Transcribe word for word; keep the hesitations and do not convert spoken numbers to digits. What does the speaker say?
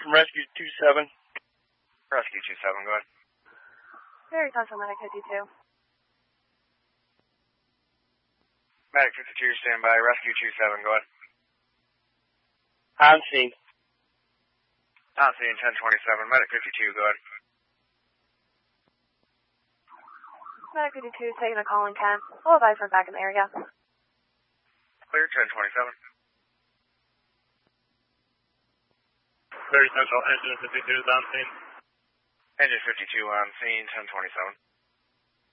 from Rescue two seven. Rescue two seven, go ahead. Very Central, Medic fifty-two. Medic fifty-two, stand by. Rescue two seven, go ahead. On scene. On scene, ten twenty-seven. Medic fifty-two, go ahead. Medic fifty-two, taking a call in Kent. We'll advise we're back in the area. Clear, ten twenty-seven. Very Central, Engine fifty-two is on scene. Engine fifty-two on scene, ten twenty-seven.